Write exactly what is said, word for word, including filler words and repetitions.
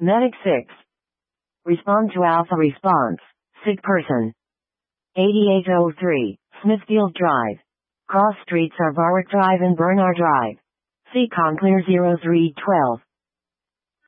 Medic six. Respond to Alpha response. Sick person. eighty-eight oh three, Smithfield Drive. Cross streets are Warwick Drive and Bernard Drive. Seacon Clear zero three one two.